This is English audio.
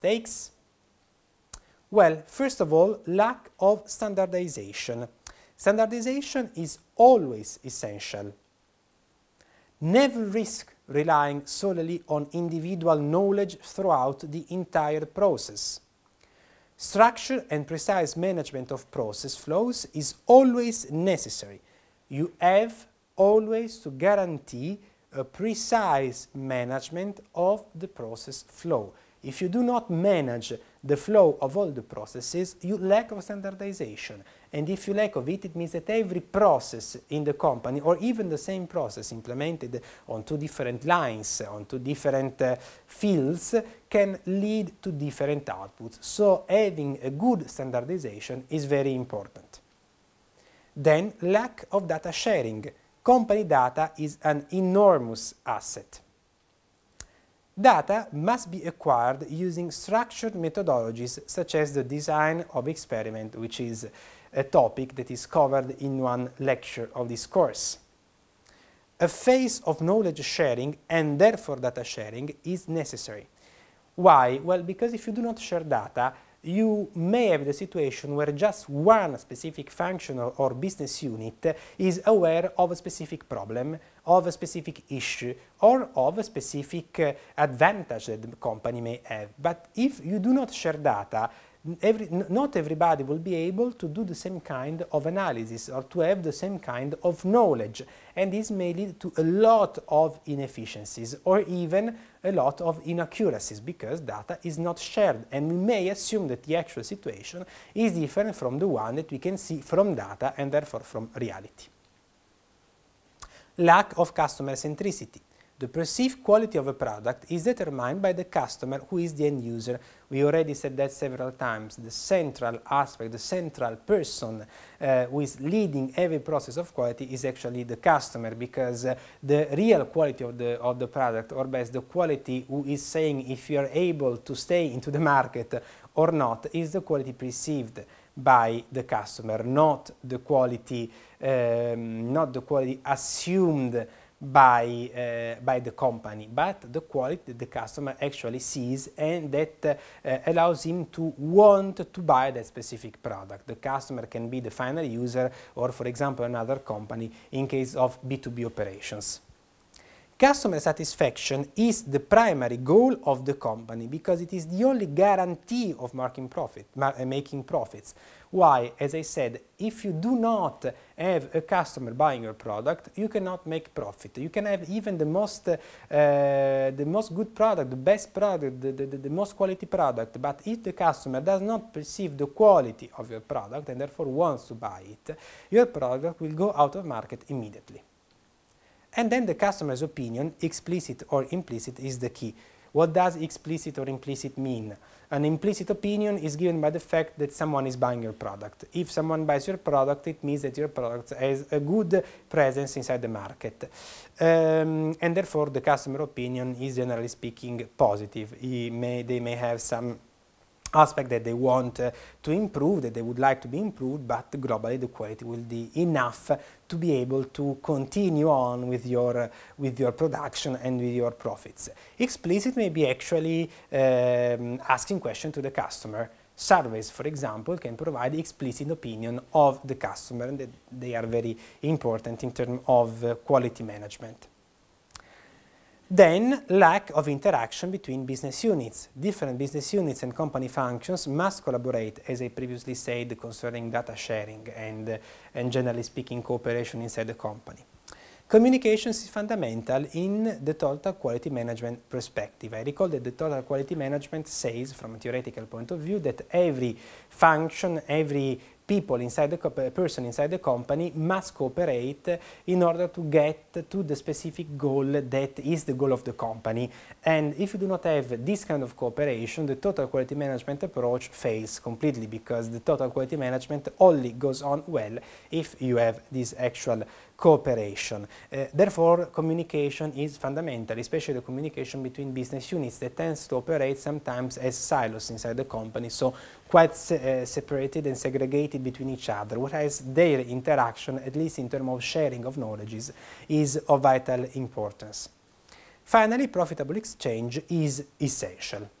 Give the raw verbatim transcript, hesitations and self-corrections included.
mistakes? Well, first of all, lack of standardization. Standardization is always essential. Never risk relying solely on individual knowledge throughout the entire process. Structure and precise management of process flows is always necessary. You have always to guarantee a precise management of the process flow. If you do not manage the flow of all the processes, you lack of standardization. And if you lack of it, it means that every process in the company, or even the same process implemented on two different lines, on two different uh, fields, can lead to different outputs. So having a good standardization is very important. Then, lack of data sharing. Company data is an enormous asset. Data must be acquired using structured methodologies such as the design of experiment, which is a topic that is covered in one lecture of this course. A phase of knowledge sharing and therefore data sharing is necessary. Why? Well, because if you do not share data, you may have the situation where just one specific function or, or business unit is aware of a specific problem, of a specific issue, or of a specific uh, advantage that the company may have. But if you do not share data, Every, not everybody will be able to do the same kind of analysis or to have the same kind of knowledge, and this may lead to a lot of inefficiencies or even a lot of inaccuracies because data is not shared, and we may assume that the actual situation is different from the one that we can see from data and therefore from reality. Lack of customer centricity. The perceived quality of a product is determined by the customer, who is the end user. We already said that several times. The central aspect, the central person uh, who is leading every process of quality is actually the customer, because uh, the real quality of the, of the product, or best the quality who is saying if you are able to stay into the market or not, is the quality perceived by the customer, not the quality, um, not the quality assumed by, uh, by the company, but the quality that the customer actually sees and that uh, allows him to want to buy that specific product. The customer can be the final user or, for example, another company in case of B two B operations. Customer satisfaction is the primary goal of the company because it is the only guarantee of making profit, making profits. Why? As I said, if you do not have a customer buying your product, you cannot make profit. You can have even the most, uh, the most good product, the best product, the, the, the most quality product, but if the customer does not perceive the quality of your product and therefore wants to buy it, your product will go out of market immediately. And then the customer's opinion, explicit or implicit, is the key. What does explicit or implicit mean? An implicit opinion is given by the fact that someone is buying your product. If someone buys your product, it means that your product has a good presence inside the market. Um, and therefore, the customer opinion is, generally speaking, positive. He may, they may have some aspect that they want uh, to improve, that they would like to be improved, but globally the quality will be enough to be able to continue on with your, uh, with your production and with your profits. Explicit may be actually um, asking questions to the customer. Surveys, for example, can provide explicit opinion of the customer, and that they are very important in terms of uh, quality management. Then, lack of interaction between business units. Different business units and company functions must collaborate, as I previously said, concerning data sharing and, uh, and generally speaking, cooperation inside the company. Communications is fundamental in the total quality management perspective. I recall that the total quality management says, from a theoretical point of view, that every function, every people inside the person inside the company must cooperate in order to get to the specific goal that is the goal of the company. And if you do not have this kind of cooperation, the total quality management approach fails completely, because the total quality management only goes on well if you have this actual cooperation. Uh, therefore, communication is fundamental, especially the communication between business units that tends to operate sometimes as silos inside the company, so quite se uh, separated and segregated between each other, whereas their interaction, at least in terms of sharing of knowledge, is of vital importance. Finally, profitable exchange is essential.